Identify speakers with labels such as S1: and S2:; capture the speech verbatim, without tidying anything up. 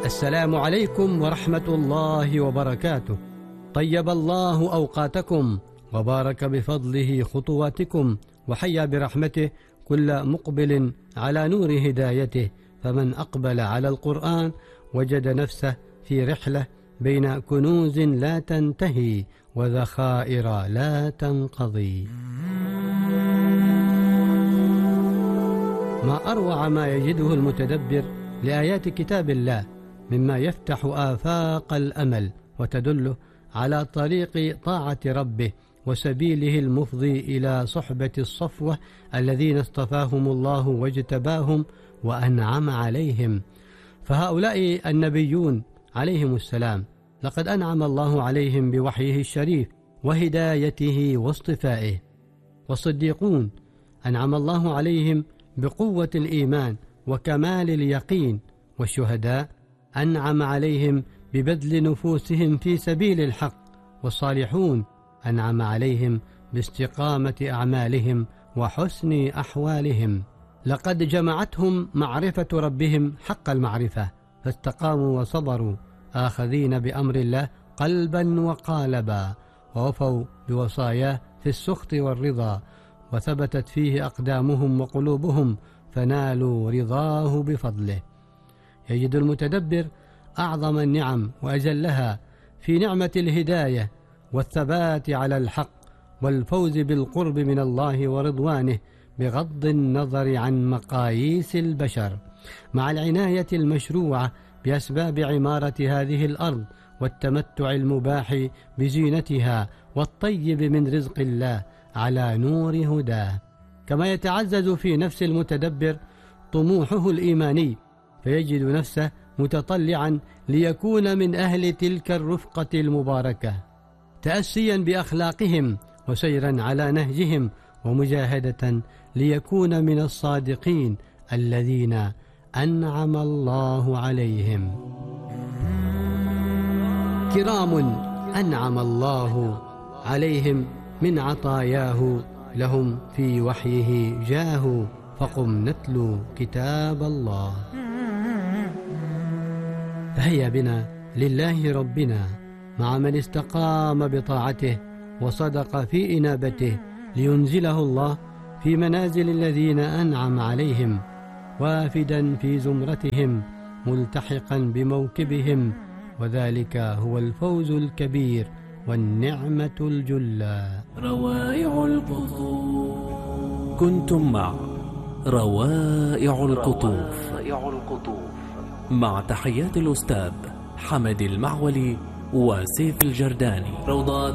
S1: السلام عليكم ورحمة الله وبركاته. طيب الله أوقاتكم وبارك بفضله خطواتكم، وحيا برحمته كل مقبل على نور هدايته. فمن أقبل على القرآن وجد نفسه في رحلة بين كنوز لا تنتهي وذخائر لا تنقضي. ما أروع ما يجده المتدبر لآيات كتاب الله مما يفتح آفاق الأمل وتدله على طريق طاعة ربه وسبيله المفضي إلى صحبة الصفوة الذين اصطفاهم الله واجتباهم وأنعم عليهم. فهؤلاء النبيون عليهم السلام لقد أنعم الله عليهم بوحيه الشريف وهدايته واصطفائه. والصديقون أنعم الله عليهم بقوة الإيمان وكمال اليقين. والشهداء أنعم عليهم ببذل نفوسهم في سبيل الحق. والصالحون أنعم عليهم باستقامة أعمالهم وحسن أحوالهم. لقد جمعتهم معرفة ربهم حق المعرفة، فاستقاموا وصبروا آخذين بأمر الله قلبا وقالبا، ووفوا بوصاياه في السخط والرضا، وثبتت فيه أقدامهم وقلوبهم فنالوا رضاه بفضله. يجد المتدبر أعظم النعم وأجلها في نعمة الهداية والثبات على الحق والفوز بالقرب من الله ورضوانه بغض النظر عن مقاييس البشر، مع العناية المشروعة بأسباب عمارة هذه الأرض والتمتع المباح بزينتها والطيب من رزق الله على نور هداه. كما يتعزز في نفس المتدبر طموحه الإيماني، فيجد نفسه متطلعا ليكون من أهل تلك الرفقة المباركة، تأسيا بأخلاقهم وسيرا على نهجهم، ومجاهدة ليكون من الصادقين الذين أنعم الله عليهم. كرام أنعم الله عليهم من عطاياه، لهم في وحيه جاه، فقم نتلو كتاب الله. فهيا بنا لله ربنا مع من استقام بطاعته وصدق في إنابته، لينزله الله في منازل الذين أنعم عليهم، وافدا في زمرتهم ملتحقا بموكبهم، وذلك هو الفوز الكبير والنعمة الجلى.
S2: روائع القطوف. كنتم مع روائع القطوف مع تحيات الأستاذ حمد المعولي وسيف الجرداني. روضات